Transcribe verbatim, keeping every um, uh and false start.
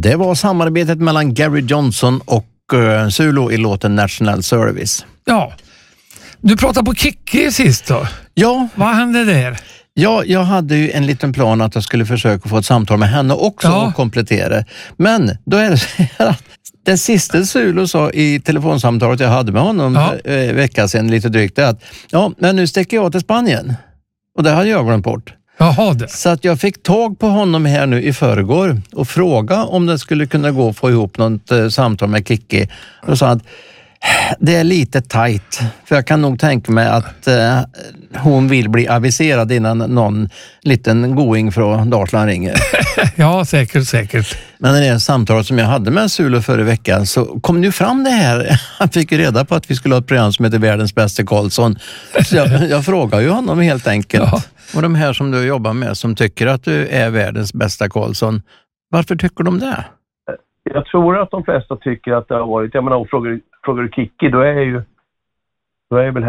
Det var samarbetet mellan Gary Johnson och uh, Zulu i låten National Service. Ja. Du pratade på Kikki sist då. Ja. Vad hände där? Ja, jag hade ju en liten plan att jag skulle försöka få ett samtal med henne också ja. och komplettera. Men då är det så här att det sista Zulu sa i telefonsamtalet jag hade med honom ja. eh, vecka sedan lite drygt är att ja, men nu sticker jag till Spanien. Och det hade jag glömt bort. Jaha, det. Så att jag fick tag på honom här nu i förrgår och fråga om det skulle kunna gå att få ihop något eh, samtal med Kikki. Och sa att det är lite tajt, för jag kan nog tänka mig att eh, hon vill bli aviserad innan någon liten going från Dalsland ringer. Ja, säkert, säkert. Men i det samtalet som jag hade med Zulu förra veckan så kom det ju fram det här. Han fick ju reda på att vi skulle ha ett program som heter Världens bästa Karlsson. Så jag, jag frågar ju honom helt enkelt. Ja. Och de här som du jobbar med som tycker att du är världens bästa Karlsson, varför tycker de det? Jag tror att de flesta tycker att det har varit, jag menar, frågar, frågar du Kikki, då är ju då är väl